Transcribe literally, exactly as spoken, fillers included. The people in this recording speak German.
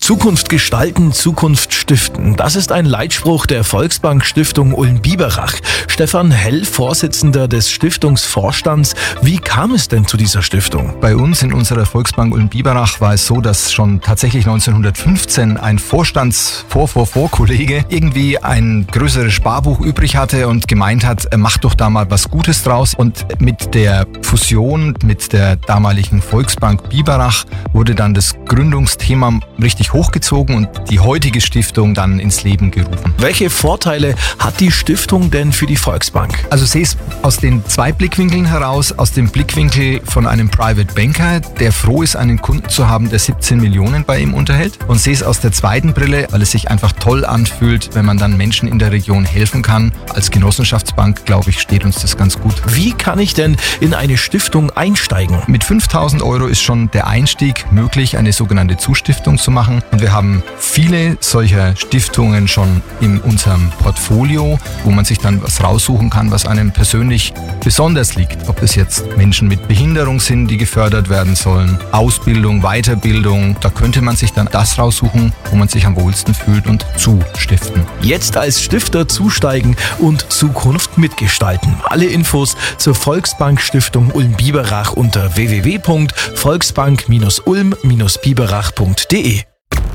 Zukunft gestalten, Zukunft stiften. Das ist ein Leitspruch der Volksbank Stiftung Ulm-Biberach. Stefan Hell, Vorsitzender des Stiftungsvorstands. Wie kam es denn zu dieser Stiftung? Bei uns in unserer Volksbank Ulm-Biberach war es so, dass schon tatsächlich neunzehnhundertfünfzehn ein Vorstands-Vor-Vor-Vor-Kollege irgendwie ein größeres Sparbuch übrig hatte und gemeint hat, mach doch da mal was Gutes draus. Und mit der Fusion mit der damaligen Volksbank Biberach wurde dann das Gründungsthema richtig hochgezogen und die heutige Stiftung dann ins Leben gerufen. Welche Vorteile hat die Stiftung denn für die Volksbank? Also sehe es aus den zwei Blickwinkeln heraus. Aus dem Blickwinkel von einem Private Banker, der froh ist, einen Kunden zu haben, der siebzehn Millionen bei ihm unterhält. Und sehe es aus der zweiten Brille, weil es sich einfach toll anfühlt, wenn man dann Menschen in der Region helfen kann. Als Genossenschaftsbank, glaube ich, steht uns das ganz gut. Wie kann ich denn in eine Stiftung einsteigen? Mit fünftausend Euro ist schon der Einstieg möglich, eine sogenannte Zustiftung zu machen. Und wir haben viele solcher Stiftungen schon in unserem Portfolio, wo man sich dann was raussuchen kann, was einem persönlich besonders liegt. Ob es jetzt Menschen mit Behinderung sind, die gefördert werden sollen, Ausbildung, Weiterbildung. Da könnte man sich dann das raussuchen, wo man sich am wohlsten fühlt und zustiften. Jetzt als Stifter zusteigen und Zukunft mitgestalten. Alle Infos zur Volksbank Stiftung Ulm-Biberach unter w w w punkt volksbank Bindestrich ulm Bindestrich biberach punkt de.